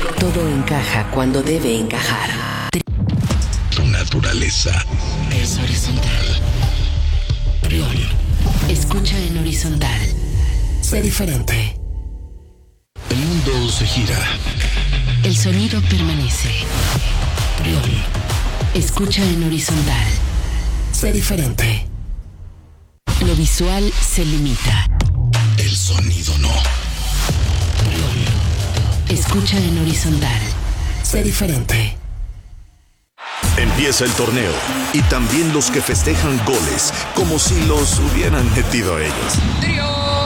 Todo encaja cuando debe encajar. Tu naturaleza Es horizontal. Trión. Escucha en horizontal. Sé diferente. El mundo se gira. El sonido permanece. Trión. Escucha en horizontal. Sé diferente. Lo visual se limita. El sonido no. Trión. Escucha en horizontal. Sé diferente. Empieza el torneo y también los que festejan goles como si los hubieran metido ellos. ¡Trión!